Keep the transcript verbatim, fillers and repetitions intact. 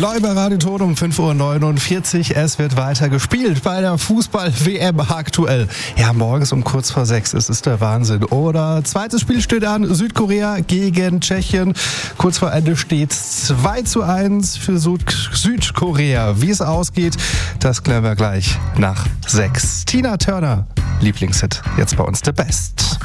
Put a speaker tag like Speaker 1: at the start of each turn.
Speaker 1: Neu bei Radio Ton um fünf Uhr neunundvierzig. Es wird weiter gespielt bei der Fußball-W M aktuell. Ja, morgens um kurz vor sechs. Es ist der Wahnsinn. Oder zweites Spiel steht an. Südkorea gegen Tschechien. Kurz vor Ende steht zwei zu eins für Süd- Südkorea. Wie es ausgeht, das klären wir gleich nach sechs. Tina Turner, Lieblingshit. Jetzt bei uns The Best.